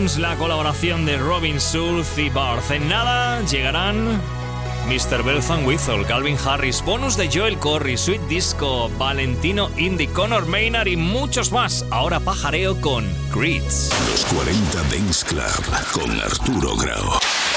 Bones, la colaboración de Robin Schulz y Barth. En nada llegarán Mr. Bells and Whistle, Calvin Harris, bonus de Joel Corry, Sweet Disco, Valentino Indy, Conor Maynard y muchos más. Ahora pajareo con Creeds. Los 40 Dance Club con Arturo Grau.